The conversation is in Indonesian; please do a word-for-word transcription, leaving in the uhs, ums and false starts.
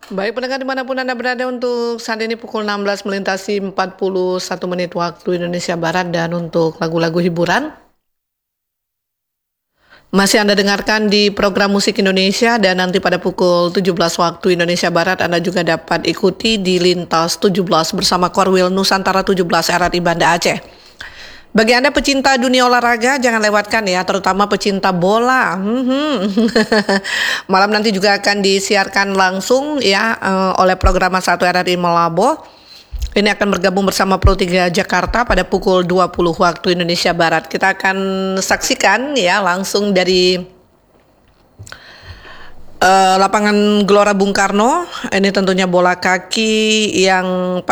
Baik pendengar dimanapun Anda berada, untuk saat ini pukul enam belas melintasi empat puluh satu menit waktu Indonesia Barat, dan untuk lagu-lagu hiburan masih Anda dengarkan di program Musik Indonesia, dan nanti pada pukul tujuh belas waktu Indonesia Barat Anda juga dapat ikuti di Lintas tujuh belas bersama Korwil Nusantara tujuh belas R R I Banda Aceh. Bagi Anda pecinta dunia olahraga, jangan lewatkan ya, terutama pecinta bola. Hmm. Malam nanti juga akan disiarkan langsung ya eh, oleh program satu R R I Malabo. Ini akan bergabung bersama Pro tiga Jakarta pada pukul dua puluh waktu Indonesia Barat. Kita akan saksikan ya langsung dari uh, lapangan Gelora Bung Karno. Ini tentunya bola kaki yang